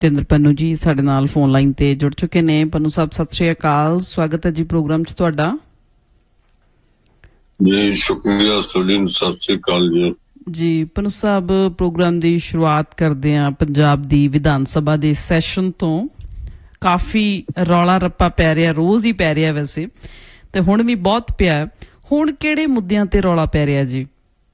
ਜਤਿੰਦਰ ਪੰਨੂ ਜੀ ਸਾਡੇ ਨਾਲ ਫੋਨ ਲਾਈਨ ਤੇ ਜੁੜ ਚੁੱਕੇ ਨੇ। ਪੰਨੂ ਸਾਹਿਬ ਸਤਿ ਸ਼੍ਰੀ ਅਕਾਲ, ਸਵਾਗਤ ਹੈ ਜੀ ਪ੍ਰੋਗਰਾਮ 'ਚ ਤੁਹਾਡਾ। ਜੀ ਸ਼ੁਕਰੀਆ ਸਲੀਮ, ਸਤਿ ਸ਼੍ਰੀ ਅਕਾਲ ਜੀ। ਜੀ ਪੰਨੂ ਸਾਹਿਬ, ਪ੍ਰੋਗਰਾਮ ਦੀ ਸ਼ੁਰੂਆਤ ਕਰਦੇ ਹਾਂ ਪੰਜਾਬ ਦੀ ਵਿਧਾਨ ਸਭਾ ਦੇ ਸੈਸ਼ਨ ਤੋਂ। ਕਾਫੀ ਰੌਲਾ ਰੱਪਾ ਪੈ ਰਿਹਾ, ਰੋਜ਼ ਹੀ ਪੈ ਰਿਹਾ ਵੈਸੇ, ਤੇ ਹੁਣ ਵੀ ਬਹੁਤ ਪਿਆ। ਹੁਣ ਕਿਹੜੇ ਮੁੱਦਿਆਂ ਤੇ ਰੌਲਾ ਪੈ ਰਿਹਾ ਜੀ?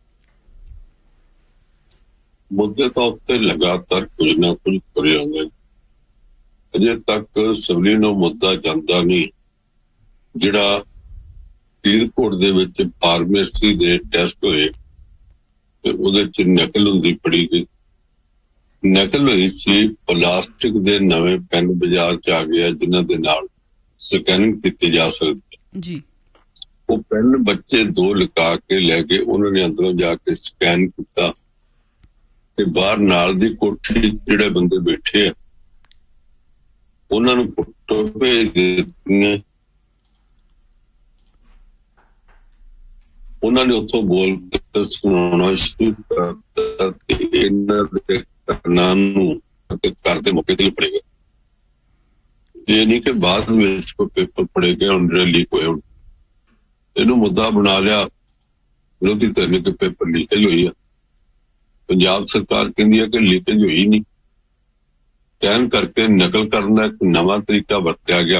ਮੁੱਦੇ ਤਾਂ ਉੱਤੇ ਲਗਾਤਾਰ ਕੁਝ ਨਾ ਕੁਝ ਕਰੇ ਜਾਂਦੇ। ਅਜੇ ਤੱਕ ਸਭਨੀ ਨੂੰ ਮੁੱਦਾ ਜਾਂਦਾ ਨਹੀਂ ਜਿਹੜਾ ਫਰੀਦਕੋਟ ਦੇ ਵਿੱਚ ਫਾਰਮੇਸੀ ਦੇ ਟੈਸਟ ਹੋਏ ਤੇ ਉਹਦੇ ਚ ਨਕਲ ਹੁੰਦੀ ਫੜੀ ਗਈ। ਨਕਲ ਹੋਈ ਸੀ, ਪਲਾਸਟਿਕ ਦੇ ਨਵੇਂ ਪੈਨ ਬਾਜ਼ਾਰ ਚ ਆ ਗਿਆ ਜਿਨ੍ਹਾਂ ਦੇ ਨਾਲ ਸਕੈਨਿੰਗ ਕੀਤੀ ਜਾ ਸਕਦੀ ਜੀ। ਉਹ ਪੈਨ ਬੱਚੇ 2 ਲੁਕਾ ਕੇ ਲੈ ਗਏ, ਉਹਨਾਂ ਨੇ ਅੰਦਰੋਂ ਜਾ ਕੇ ਸਕੈਨ ਕੀਤਾ ਤੇ ਬਾਹਰ ਨਾਲ ਦੀ ਕੋਠੀ ਜਿਹੜੇ ਬੰਦੇ ਬੈਠੇ ਆ ਉਹਨਾਂ ਨੂੰ ਫੋਟੋ ਭੇਜ ਦਿੱਤੀਆਂ। ਉਹਨਾਂ ਨੇ ਉੱਥੋਂ ਬੋਲ ਕੇ ਸੁਣਾਉਣਾ ਸ਼ੁਰੂ ਕਰਤਾ ਤੇ ਇਹਨਾਂ ਦੇ ਕੰਨਾਂ ਨੂੰ ਘਰ ਦੇ ਮੌਕੇ ਤੇ ਪੜੇਗਾ। ਇਹ ਨਹੀਂ ਕਿ ਬਾਅਦ ਵਿੱਚ ਕੋਈ ਪੇਪਰ ਪੜੇਗਾ ਹੁਣ ਜਿਹੜਾ ਲੀਕ ਹੋਇਆ। ਇਹਨੂੰ ਮੁੱਦਾ ਬਣਾ ਲਿਆ ਵਿਰੋਧੀ ਧਿਰ ਨੇ ਕਿ ਪੇਪਰ ਲੀਕੇਜ ਹੋਈ ਆ। ਪੰਜਾਬ ਸਰਕਾਰ ਕਹਿੰਦੀ ਹੈ ਕਿ ਲੀਕੇਜ ਹੋਈ ਨਹੀਂ, ਕਹਿਣ ਕਰਕੇ ਨਕਲ ਕਰਨ ਦਾ ਇੱਕ ਨਵਾਂ ਤਰੀਕਾ ਵਰਤਿਆ ਗਿਆ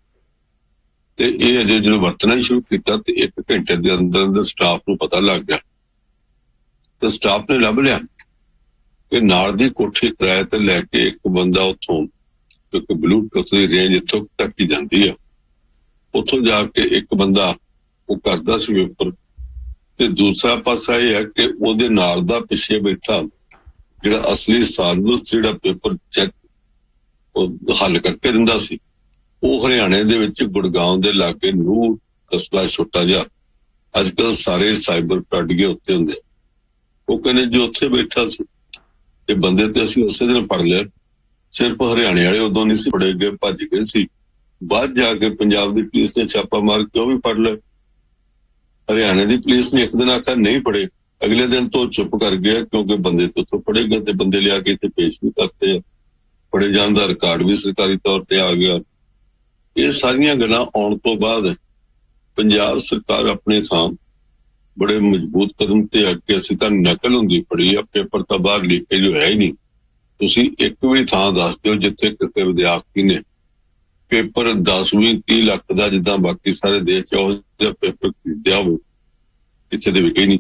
ਤੇ ਇਹ ਅਜੇ ਜਦੋਂ ਵਰਤਣਾ ਹੀ ਸ਼ੁਰੂ ਕੀਤਾ ਤੇ 1 ਘੰਟੇ ਦੇ ਅੰਦਰ ਸਟਾਫ ਨੂੰ ਪਤਾ ਲੱਗ ਗਿਆ ਤੇ ਸਟਾਫ ਨੇ ਲੱਭ ਲਿਆ ਕਿ ਨਾਲ ਦੀ ਕੋਠੀ ਕਿਰਾਏ ਤੇ ਲੈ ਕੇ ਇੱਕ ਬੰਦਾ ਉੱਥੋਂ, ਕਿਉਂਕਿ ਬਲੂਟੁੱਥ ਦੀ ਰੇਂਜ ਇੱਥੋਂ ਤੱਕ ਹੀ ਜਾਂਦੀ ਆ, ਉੱਥੋਂ ਜਾ ਕੇ ਇੱਕ ਬੰਦਾ ਉਹ ਕਰਦਾ ਸੀ ਪੇਪਰ। ਤੇ ਦੂਸਰਾ ਪਾਸਾ ਇਹ ਹੈ ਕਿ ਉਹਦੇ ਨਾਲ ਦਾ ਪਿੱਛੇ ਬੈਠਾ ਜਿਹੜਾ ਅਸਲੀ ਸਾਜ਼ਿਸ਼ ਜਿਹੜਾ ਪੇਪਰ ਚੈੱਕ ਉਹ ਹੱਲ ਕਰਕੇ ਦਿੰਦਾ ਸੀ, ਉਹ ਹਰਿਆਣੇ ਦੇ ਵਿੱਚ ਗੁੜਗਾਉਂ ਦੇ ਲਾਗੇ ਨੂਰ ਕਸਬਾ ਛੋਟਾ ਜਿਹਾ, ਅੱਜ ਕੱਲ ਸਾਰੇ ਸਾਈਬਰ ਟੱਡੀਏ ਉੱਤੇ ਹੁੰਦੇ। ਉਹ ਕਹਿੰਦੇ ਜੋ ਉੱਥੇ ਬੈਠਾ ਸੀ ਤੇ ਬੰਦੇ ਤੇ ਅਸੀਂ ਉਸੇ ਦਿਨ ਫੜ ਲਿਆ। ਸਿਰਫ ਹਰਿਆਣੇ ਵਾਲੇ ਉਦੋਂ ਨਹੀਂ ਸੀ ਫੜੇ ਗਏ, ਭੱਜ ਗਏ ਸੀ। ਬਾਅਦ ਜਾ ਕੇ ਪੰਜਾਬ ਦੀ ਪੁਲਿਸ ਨੇ ਛਾਪਾ ਮਾਰ ਕੇ ਉਹ ਵੀ ਫੜ ਲਏ। ਹਰਿਆਣੇ ਦੀ ਪੁਲਿਸ ਨੇ ਇੱਕ ਦਿਨ ਆਖਿਆ ਨਹੀਂ ਫੜੇ, ਅਗਲੇ ਦਿਨ ਤੋਂ ਚੁੱਪ ਕਰ ਗਿਆ ਕਿਉਂਕਿ ਬੰਦੇ ਤੋਂ ਉੱਥੋਂ ਫੜੇ ਗਏ ਤੇ ਬੰਦੇ ਲਿਆ ਕੇ ਇੱਥੇ ਪੇਸ਼ ਵੀ ਕਰਤੇ ਆ। ਫੜੇ ਜਾਣ ਦਾ ਰਿਕਾਰਡ ਵੀ ਸਰਕਾਰੀ ਤੌਰ ਤੇ ਆ ਗਿਆ। ਇਹ ਸਾਰੀਆਂ ਗੱਲਾਂ ਆਉਣ ਤੋਂ ਬਾਅਦ ਪੰਜਾਬ ਸਰਕਾਰ ਆਪਣੇ ਥਾਂ ਬੜੇ ਮਜ਼ਬੂਤ ਕਦਮ ਤੇ ਆ ਕੇ ਅਸੀਂ ਤਾਂ ਨਕਲ ਹੁੰਦੀ ਫੜੀ ਆ, ਪੇਪਰ ਤਾਂ ਬਾਹਰ ਲੀਕੇਜ ਹੋਇਆ ਹੀ ਨਹੀਂ। ਤੁਸੀਂ ਇੱਕ ਵੀ ਥਾਂ ਦੱਸ ਦਿਓ ਜਿੱਥੇ ਕਿਸੇ ਵਿਦਿਆਰਥੀ ਨੇ ਪੇਪਰ 10-20-30 ਲੱਖ ਦਾ ਜਿੱਦਾਂ ਬਾਕੀ ਸਾਰੇ ਦੇਸ਼ ਚ ਉਹ ਜਿਹਾ ਪੇਪਰ ਖਰੀਦਿਆ ਹੋਵੇ, ਕਿਸੇ ਦੇ ਵਿਕੇ ਨਹੀਂ।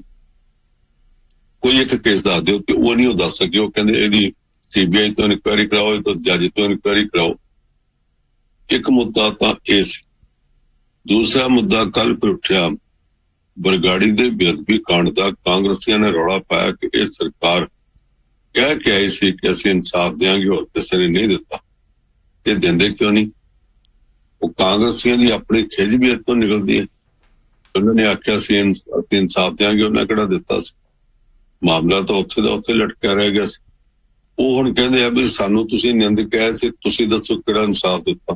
ਕੋਈ ਇੱਕ ਕੇਸ ਦੱਸ ਦਿਓ ਕਿ ਉਹ ਨਹੀਂ ਉਹ ਦੱਸ ਸਕੇ। ਉਹ ਕਹਿੰਦੇ ਇਹਦੀ CBI ਤੋਂ ਇਨਕੁਆਇਰੀ ਕਰਾਓ, ਇਹ ਤੋਂ ਜੱਜ ਤੋਂ ਇਨਕੁਆਇਰੀ ਕਰਾਓ। ਇੱਕ ਮੁੱਦਾ ਤਾਂ ਇਹ ਸੀ। ਦੂਸਰਾ ਮੁੱਦਾ ਕੱਲ ਫਿਰ ਉੱਠਿਆ ਬਰਗਾੜੀ ਦੇ ਬੇਅਦਬੀ ਕਾਂਡ ਦਾ। ਕਾਂਗਰਸੀਆਂ ਨੇ ਰੌਲਾ ਪਾਇਆ ਕਿ ਇਹ ਸਰਕਾਰ ਕਹਿ ਕੇ ਆਈ ਸੀ ਕਿ ਅਸੀਂ ਇਨਸਾਫ ਦਿਆਂਗੇ ਔਰ ਕਿਸੇ ਨੇ ਨਹੀਂ ਦਿੱਤਾ। ਇਹ ਦਿੰਦੇ ਕਿਉਂ ਨਹੀਂ? ਉਹ ਕਾਂਗਰਸੀਆਂ ਦੀ ਆਪਣੀ ਖਿਝ ਵੀ ਇੱਥੋਂ ਨਿਕਲਦੀ ਹੈ। ਉਹਨਾਂ ਨੇ ਆਖਿਆ ਸੀ ਅਸੀਂ ਇਨਸਾਫ ਦਿਆਂਗੇ, ਉਹਨਾਂ ਕਿਹੜਾ ਦਿੱਤਾ ਸੀ? ਮਾਮਲਾ ਤਾਂ ਉੱਥੇ ਦਾ ਉੱਥੇ ਲਟਕਿਆ ਰਹਿ ਗਿਆ ਸੀ। ਉਹ ਹੁਣ ਕਹਿੰਦੇ ਆ ਵੀ ਸਾਨੂੰ ਤੁਸੀਂ ਨਿੰਦ ਕਿਹਾ ਸੀ, ਤੁਸੀਂ ਦੱਸੋ ਕਿਹੜਾ ਇਨਸਾਫ ਦਿੱਤਾ?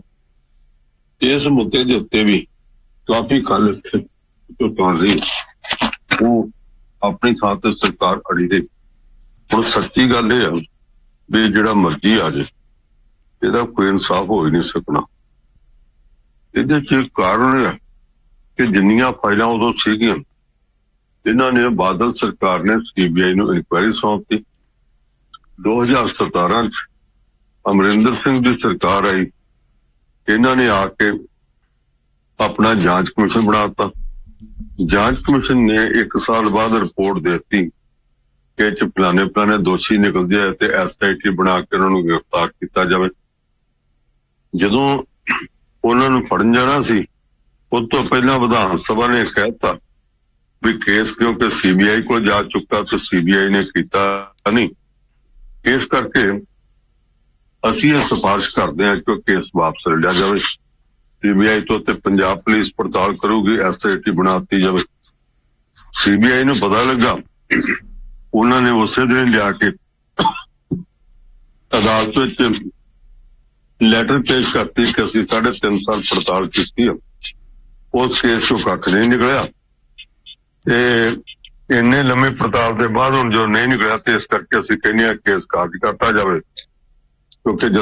ਇਸ ਮੁੱਦੇ ਦੇ ਉੱਤੇ ਵੀ ਕਾਫੀ ਕੱਲ ਕਰ ਰਹੀ, ਉਹ ਆਪਣੀ ਥਾਂ ਤੇ ਸਰਕਾਰ ਅੜੀ ਰਹੀ। ਹੁਣ ਸੱਚੀ ਗੱਲ ਇਹ ਆ ਵੀ ਜਿਹੜਾ ਮਰਜ਼ੀ ਆ ਜਾਏ ਇਹਦਾ ਕੋਈ ਇਨਸਾਫ ਹੋ ਹੀ ਨਹੀਂ ਸਕਣਾ। ਇਹਦੇ ਚ ਕਾਰਨ ਹੈ ਕਿ ਜਿੰਨੀਆਂ ਫਾਈਲਾਂ ਉਦੋਂ ਸੀਗੀਆਂ, ਇਹਨਾਂ ਨੇ ਬਾਦਲ ਸਰਕਾਰ ਨੇ CBI ਨੂੰ ਇਨਕੁਆਇਰੀ ਸੌਂਪਤੀ। 2017 ਚ ਅਮਰਿੰਦਰ ਸਿੰਘ ਦੀ ਸਰਕਾਰ ਆਈ, ਇਹਨਾਂ ਨੇ ਆ ਕੇ ਆਪਣਾ ਜਾਂਚ ਕਮਿਸ਼ਨ ਬਣਾਤਾ। ਜਾਂਚ ਕਮਿਸ਼ਨ ਨੇ 1 ਸਾਲ ਬਾਅਦ ਰਿਪੋਰਟ ਦੇ ਦਿੱਤੀ ਕਿ ਚ ਫਲਾਣੇ ਦੋਸ਼ੀ ਨਿਕਲਦੇ ਆ ਤੇ SIT ਬਣਾ ਕੇ ਉਹਨਾਂ ਨੂੰ ਗ੍ਰਿਫਤਾਰ ਕੀਤਾ ਜਾਵੇ। ਜਦੋਂ ਉਹਨਾਂ ਨੂੰ ਫੜਨ ਜਾਣਾ ਸੀ, ਉਸ ਤੋਂ ਪਹਿਲਾਂ ਵਿਧਾਨ ਸਭਾ ਨੇ ਕਹਿਤਾ ਵੀ ਕੇਸ ਕਿਉਂਕਿ CBI ਕੋਲ ਜਾ ਚੁੱਕਾ ਤੇ CBI ਨੇ ਕੀਤਾ ਨਹੀਂ, ਇਸ ਕਰਕੇ ਅਸੀਂ ਇਹ ਸਿਫਾਰਿਸ਼ ਕਰਦੇ ਹਾਂ ਕਿ ਕੇਸ ਵਾਪਸ ਲੈ ਲਿਆ ਜਾਵੇ। CBI ਤੋਂ ਤੇ ਪੰਜਾਬ ਪੁਲਿਸ ਪੜਤਾਲ ਕਰੂਗੀ, SIT ਬਣਾਤੀ ਜਾਵੇ। CBI ਨੂੰ ਪਤਾ ਲੱਗਾ, ਉਹਨਾਂ ਨੇ ਉਸੇ ਦਿਨ ਲਿਆ ਕੇ ਅਦਾਲਤ ਵਿੱਚ ਲੈਟਰ ਪੇਸ਼ ਕਰਤੀ ਕਿ ਅਸੀਂ 3.5 ਸਾਲ ਪੜਤਾਲ ਕੀਤੀ ਆ, ਉਸ ਕੇਸ ਚੋਂ ਕੱਖ ਨਹੀਂ ਨਿਕਲਿਆ ਤੇ ਇੰਨੇ ਲੰਮੇ ਪੜਤਾਲ ਦੇ ਬਾਅਦ ਹੁਣ ਜੋ ਨਹੀਂ ਨਿਕਲਿਆ ਤੇ ਇਸ ਕਰਕੇ ਅਸੀਂ ਕਹਿੰਦੇ ਹਾਂ ਕੇਸ ਕਾਰਜ ਕਰਤਾ ਜਾਵੇ, ਕਿਉਂਕਿ